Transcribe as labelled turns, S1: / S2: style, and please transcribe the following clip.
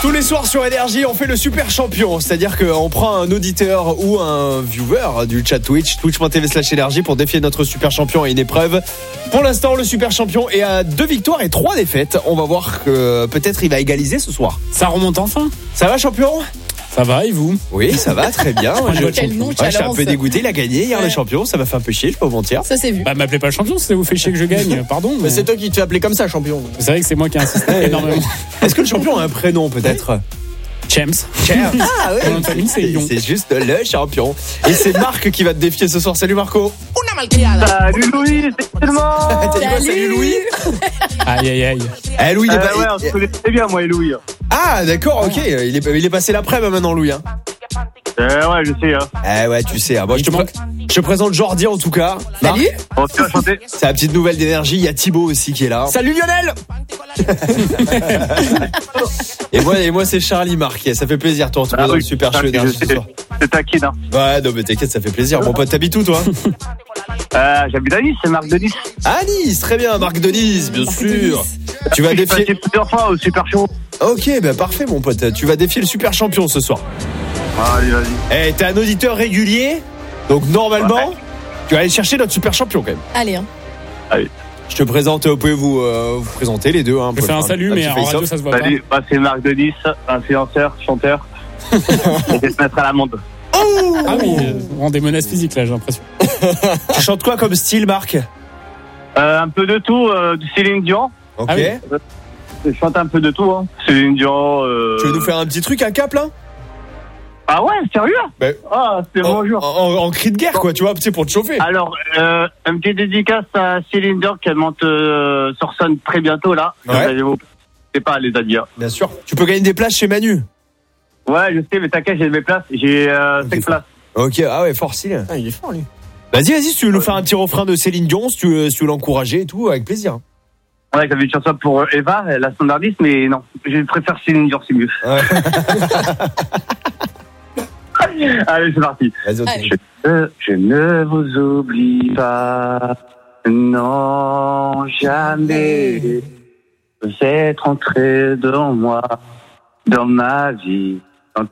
S1: Tous les soirs sur Énergie, on fait le super champion. C'est-à-dire qu'on prend un auditeur ou un viewer du chat Twitch, twitch.tv/énergie pour défier notre super champion à une épreuve. Pour l'instant, le super champion est à 2 victoires et 3 défaites. On va voir que peut-être il va égaliser ce soir.
S2: Ça remonte enfin.
S1: Ça va, champion ?
S2: Ça va et vous ?
S1: Oui, ça va, très bien. Je suis un peu dégoûté, il a gagné hier le champion, ça m'a fait un peu chier, je peux vous mentir.
S3: Ça c'est vu.
S2: Bah m'appelez pas le champion si ça vous fait chier que je gagne, pardon.
S4: Mais c'est toi qui te fais appeler comme ça, champion.
S2: C'est vrai que c'est moi qui ai insisté énormément.
S1: Est-ce que le champion a un prénom peut-être ?
S2: James.
S1: Ah oui,
S2: Mon nom de famille, c'est Lyon.
S1: c'est juste le champion. Et c'est Marc qui va te défier ce soir. Salut Marco.
S5: Salut Louis, c'est tellement.
S1: T'as dit quoi, salut Louis.
S2: Aïe aïe aïe.
S1: Eh Louis, il est pas...
S5: Ouais, on se connaît très bien moi et Louis.
S1: Ah d'accord, ok. Il est passé l'après-midi maintenant Louis. Hein.
S5: Ouais, je sais.
S1: Eh ouais, tu sais. Bon, je te présente Jordi en tout cas.
S3: Salut.
S5: On se chanter.
S1: C'est la petite nouvelle d'énergie. Il y a Thibaut aussi qui est là.
S4: Salut Lionel.
S1: Et moi c'est Charlie Marc. Ça fait plaisir de te retrouver dans le super show d'énergie ce soir.
S5: C'est taquine. Hein.
S1: Ouais, non mais t'inquiète, ça fait plaisir. Mon pote, t'habites où toi ?
S5: J'habite à Nice, c'est Marc de Nice.
S1: Ah Nice, très bien, Marc de Nice, bien
S3: Marc
S1: sûr.
S3: de Nice.
S1: Tu vas
S5: J'ai
S1: défier.
S5: passé plusieurs fois au super show.
S1: Ok, bah parfait mon pote. Tu vas défier le super champion ce soir.
S5: Allez, vas-y.
S1: Eh, t'es un auditeur régulier, donc normalement, tu vas aller chercher notre super champion quand même.
S3: Allez. Hein.
S1: Je te présente, vous pouvez vous présenter les deux. Hein,
S2: Je fais un salut, mais en radio ça se voit pas.
S5: Salut, c'est Marc de Nice, influenceur, chanteur. Et je vais se mettre à la montre.
S2: Ah oui, on des menaces physiques là, j'ai l'impression.
S1: Tu chantes quoi comme style, Marc ?
S5: Un peu de tout, du Céline Dion.
S1: Ok.
S2: Ah oui.
S5: Je chante un peu de tout, hein. Céline Dion.
S1: Tu veux nous faire un petit truc à cap là ?
S5: Ah ouais, sérieux?
S1: Ben,
S5: Ah, c'est bonjour.
S1: En cri de guerre, quoi, tu vois, pour te chauffer.
S5: Alors, un petit dédicace à Céline Dion qui monte sur scène très bientôt là.
S1: Ouais.
S5: C'est pas les adieux.
S1: Bien sûr. Tu peux gagner des places chez Manu.
S5: Ouais, je sais, mais t'inquiète, j'ai mes places. J'ai 5 places.
S1: Ok, ah ouais, fort stylé.
S4: Ah, il est fort lui.
S1: Vas-y, si tu veux nous faire un petit refrain de Céline Dion, si tu veux l'encourager et tout, avec plaisir.
S5: Ouais, j'avais une chanson pour Eva, la standardiste, mais non, je préfère Céline Dion, c'est mieux.
S1: Ouais.
S5: Allez, c'est parti.
S1: Vas-y, on
S3: Allez.
S5: Je ne vous oublie pas, non, jamais. Vous êtes entré dans moi, dans ma vie.